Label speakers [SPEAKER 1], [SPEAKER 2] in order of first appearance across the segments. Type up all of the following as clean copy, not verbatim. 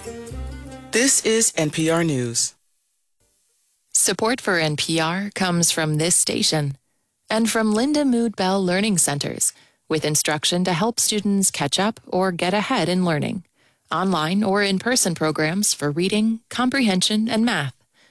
[SPEAKER 1] This is NPR News.
[SPEAKER 2] Support for NPR comes from this station and from Linda Mood Bell Learning Centers, with instruction to help students catch up or get ahead in learning. Online or in-person programs for reading, comprehension, and math.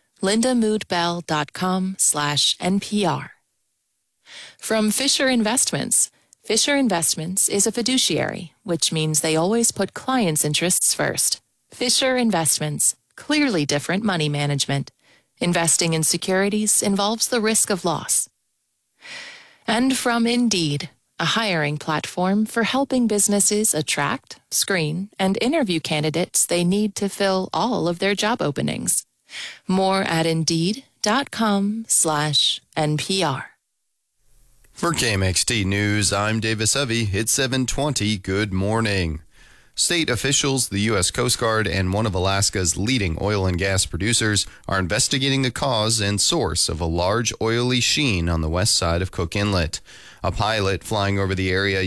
[SPEAKER 2] lindamoodbell.com/NPR. From Fisher Investments. Fisher Investments is a fiduciary, which means they always put clients' interests first. Fisher Investments, clearly different money management. Investing in securities involves the risk of loss. And from Indeed, a hiring platform for helping businesses attract, screen, and interview candidates they need to fill all of their job openings. More at Indeed.com/NPR.
[SPEAKER 3] For KMXT News, I'm Davis Hovey. It's 7:20. Good morning. State officials, the U.S. Coast Guard, and one of Alaska's leading oil and gas producers are investigating the cause and source of a large oily sheen on the west side of Cook Inlet. A pilot flying over the area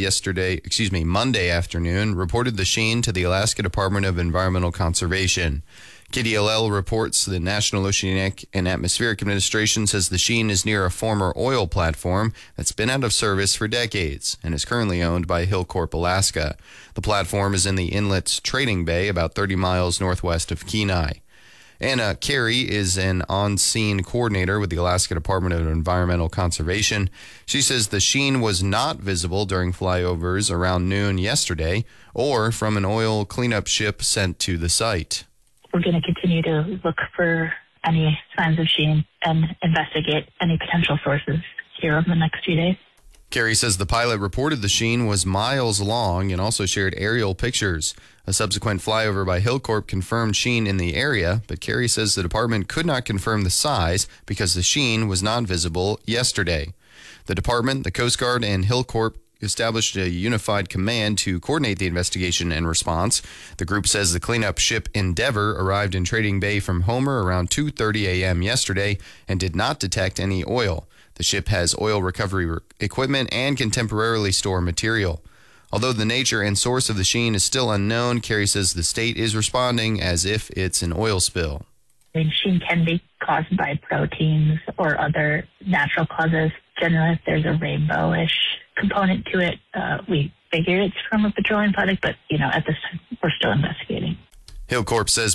[SPEAKER 3] Monday afternoon reported the sheen to the Alaska Department of Environmental Conservation. KDLL reports the National Oceanic and Atmospheric Administration says the sheen is near a former oil platform that's been out of service for decades and is currently owned by Hilcorp Alaska. The platform is in the inlet's trading bay about 30 miles northwest of Kenai. Anna Carey is an on-scene coordinator with the Alaska Department of Environmental Conservation. She says the sheen was not visible during flyovers around noon yesterday or from an oil cleanup ship sent to the site.
[SPEAKER 4] We're going to continue to look for any signs of sheen and investigate any potential sources here over the next few days.
[SPEAKER 3] Carey says the pilot reported the sheen was miles long and also shared aerial pictures. A subsequent flyover by Hilcorp confirmed sheen in the area, but Carey says the department could not confirm the size because the sheen was not visible yesterday. The department, the Coast Guard, and Hilcorp established a unified command to coordinate the investigation and response. The group says the cleanup ship Endeavor arrived in Trading Bay from Homer around 2:30 a.m. yesterday and did not detect any oil. The ship has oil recovery equipment and can temporarily store material. Although the nature and source of the sheen is still unknown, Carey says the state is responding as if it's an oil spill.
[SPEAKER 4] Sheen can be caused by proteins or other natural causes. Generally, if there's a rainbowish component to it, we figure it's from a petroleum product, but at this time we're still investigating.
[SPEAKER 3] Hilcorp says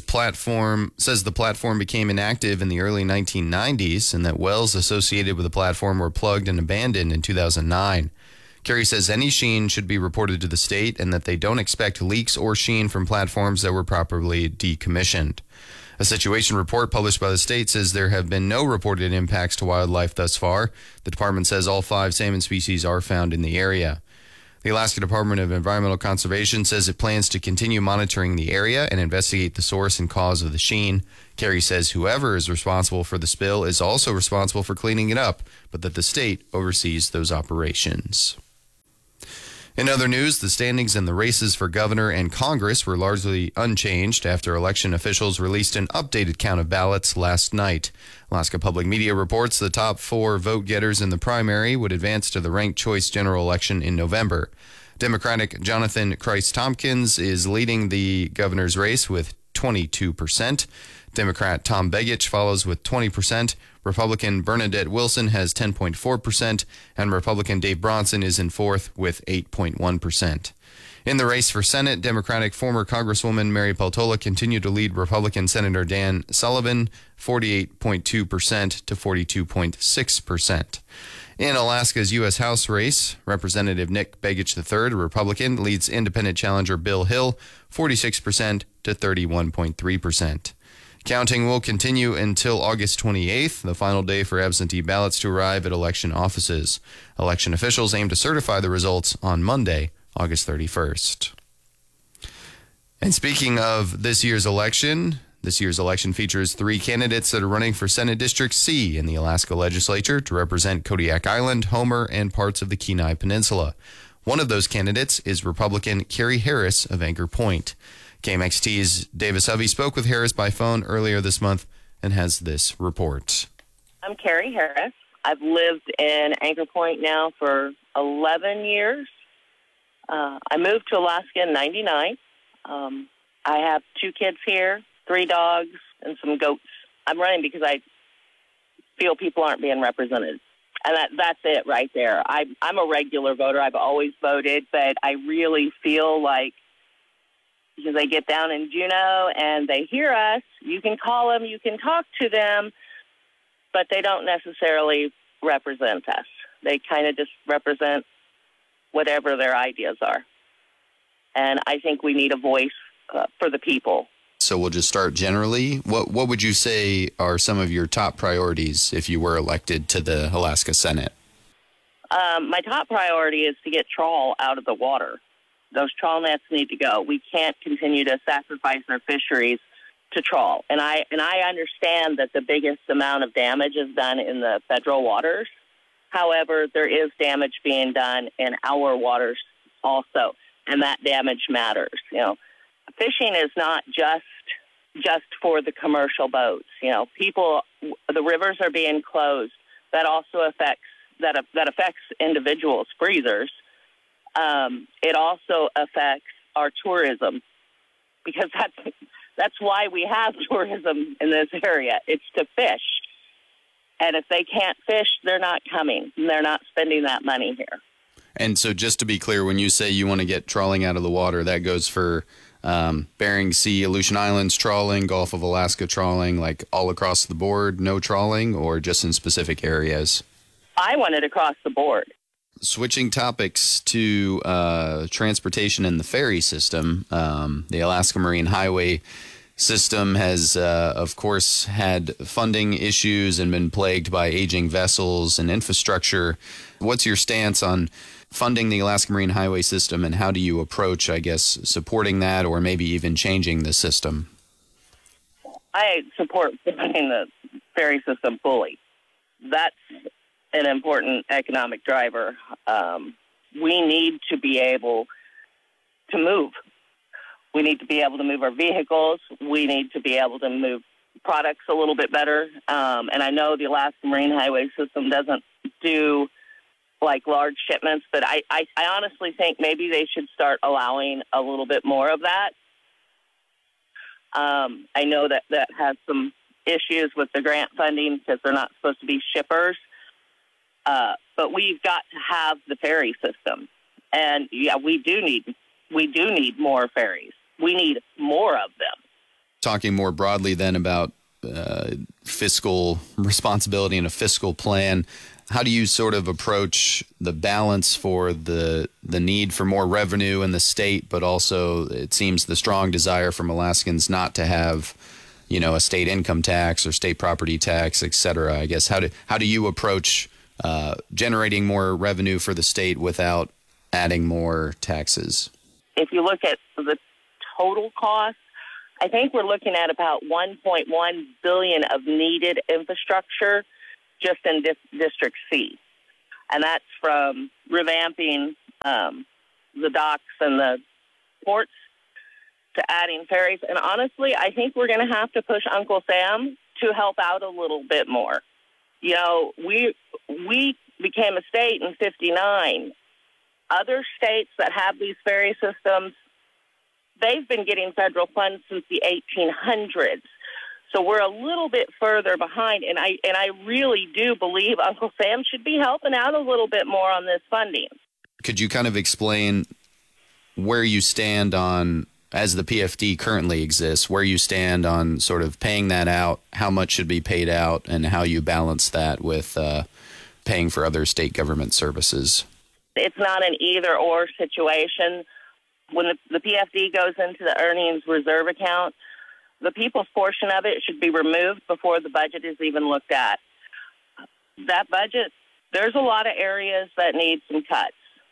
[SPEAKER 3] the platform became inactive in the early 1990s and that wells associated with the platform were plugged and abandoned in 2009. Carey says any sheen should be reported to the state and that they don't expect leaks or sheen from platforms that were properly decommissioned. A situation report published by the state says there have been no reported impacts to wildlife thus far. The department says all 5 salmon species are found in the area. The Alaska Department of Environmental Conservation says it plans to continue monitoring the area and investigate the source and cause of the sheen. Carey says whoever is responsible for the spill is also responsible for cleaning it up, but that the state oversees those operations. In other news, the standings in the races for governor and Congress were largely unchanged after election officials released an updated count of ballots last night. Alaska Public Media reports the top 4 vote-getters in the primary would advance to the ranked choice general election in November. Democratic Jonathan Christ-Tompkins is leading the governor's race with 22%. Democrat Tom Begich follows with 20%. Republican Bernadette Wilson has 10.4%, and Republican Dave Bronson is in 4th with 8.1%. In the race for Senate, Democratic former Congresswoman Mary Peltola continued to lead Republican Senator Dan Sullivan 48.2% to 42.6%. In Alaska's U.S. House race, Representative Nick Begich III, a Republican, leads independent challenger Bill Hill 46% to 31.3%. Counting will continue until August 28th, the final day for absentee ballots to arrive at election offices. Election officials aim to certify the results on Monday, August 31st. And speaking of this year's election features 3 candidates that are running for Senate District C in the Alaska Legislature to represent Kodiak Island, Homer, and parts of the Kenai Peninsula. One of those candidates is Republican Carrie Harris of Anchor Point. KMXT's Davis Hovey spoke with Harris by phone earlier this month and has this report.
[SPEAKER 5] I'm Carrie Harris. I've lived in Anchor Point now for 11 years. I moved to Alaska in 99. I have 2 kids here, 3 dogs, and some goats. I'm running because I feel people aren't being represented. And that's it right there. I'm a regular voter. I've always voted, but I really feel like because they get down in Juneau and they hear us, you can call them, you can talk to them, but they don't necessarily represent us. They kind of just represent whatever their ideas are. And I think we need a voice for the people.
[SPEAKER 3] So we'll just start generally. What would you say are some of your top priorities if you were elected to the Alaska Senate?
[SPEAKER 5] My top priority is to get trawl out of the water. Those trawl nets need to go. We can't continue to sacrifice our fisheries to trawl. And I understand that the biggest amount of damage is done in the federal waters. However, there is damage being done in our waters also, and that damage matters. You know, fishing is not just for the commercial boats. You know, the rivers are being closed. That also affects individuals, freezers. It also affects our tourism, because that's why we have tourism in this area. It's to fish. And if they can't fish, they're not coming. And they're not spending that money here.
[SPEAKER 3] And so just to be clear, when you say you want to get trawling out of the water, that goes for Bering Sea, Aleutian Islands trawling, Gulf of Alaska trawling, like all across the board, no trawling, or just in specific areas?
[SPEAKER 5] I want it across the board.
[SPEAKER 3] Switching topics to transportation and the ferry system, the Alaska Marine Highway system has, of course, had funding issues and been plagued by aging vessels and infrastructure. What's your stance on funding the Alaska Marine Highway system, and how do you approach, I guess, supporting that or maybe even changing the system?
[SPEAKER 5] I support funding the ferry system fully. That's an important economic driver. We need to be able to move. We need to be able to move our vehicles. We need to be able to move products a little bit better. And I know the Alaska Marine Highway system doesn't do like large shipments, but I honestly think maybe they should start allowing a little bit more of that. I know that has some issues with the grant funding because they're not supposed to be shippers. But we've got to have the ferry system. And yeah, we do need more ferries. We need more of them.
[SPEAKER 3] Talking more broadly then about fiscal responsibility and a fiscal plan, how do you sort of approach the balance for the need for more revenue in the state, but also it seems the strong desire from Alaskans not to have, you know, a state income tax or state property tax, et cetera? I guess how do you approach generating more revenue for the state without adding more taxes?
[SPEAKER 5] If you look at the total cost, I think we're looking at about $1.1 billion of needed infrastructure just in District C. And that's from revamping the docks and the ports to adding ferries. And honestly, I think we're going to have to push Uncle Sam to help out a little bit more. You know, we became a state in 1959. Other states that have these ferry systems, they've been getting federal funds since the 1800s. So we're a little bit further behind, and I really do believe Uncle Sam should be helping out a little bit more on this funding.
[SPEAKER 3] Could you kind of explain where you stand on, as the PFD currently exists, where you stand on sort of paying that out, how much should be paid out, and how you balance that with paying for other state government services?
[SPEAKER 5] It's not an either-or situation. When the PFD goes into the earnings reserve account, the people's portion of it should be removed before the budget is even looked at. That budget, there's a lot of areas that need some cuts.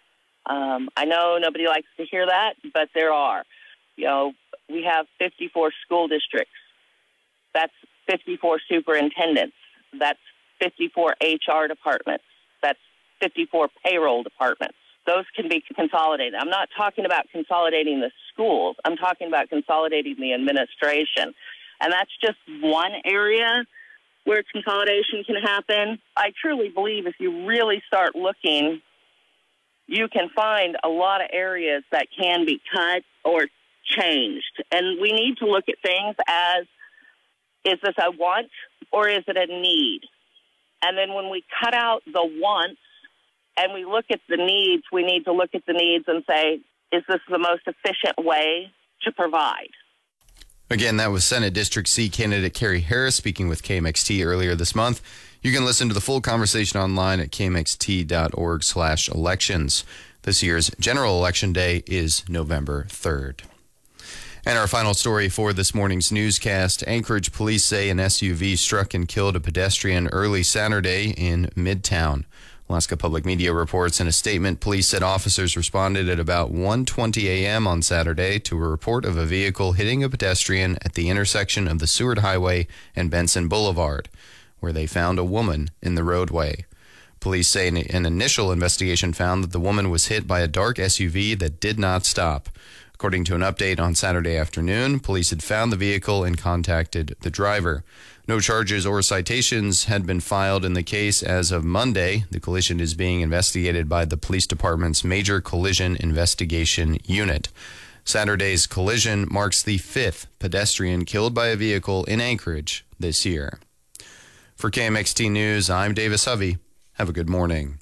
[SPEAKER 5] I know nobody likes to hear that, but there are. You know, we have 54 school districts. That's 54 superintendents. That's 54 HR departments. That's 54 payroll departments. Those can be consolidated. I'm not talking about consolidating the schools. I'm talking about consolidating the administration. And that's just one area where consolidation can happen. I truly believe if you really start looking, you can find a lot of areas that can be cut or changed. And we need to look at things as, is this a want or is it a need? And then when we cut out the wants and we look at the needs, we need to look at the needs and say, is this the most efficient way to provide?
[SPEAKER 3] Again, that was Senate District C candidate Carrie Harris speaking with KMXT earlier this month. You can listen to the full conversation online at kmxt.org/elections. This year's general election day is November 3rd. And our final story for this morning's newscast, Anchorage police say an SUV struck and killed a pedestrian early Saturday in Midtown. Alaska Public Media reports in a statement, police said officers responded at about 1:20 a.m. on Saturday to a report of a vehicle hitting a pedestrian at the intersection of the Seward Highway and Benson Boulevard, where they found a woman in the roadway. Police say an initial investigation found that the woman was hit by a dark SUV that did not stop. According to an update on Saturday afternoon, police had found the vehicle and contacted the driver. No charges or citations had been filed in the case as of Monday. The collision is being investigated by the police department's Major Collision Investigation Unit. Saturday's collision marks the 5th pedestrian killed by a vehicle in Anchorage this year. For KMXT News, I'm Davis Hovey. Have a good morning.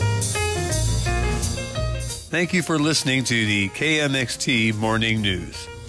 [SPEAKER 6] Thank you for listening to the KMXT Morning News.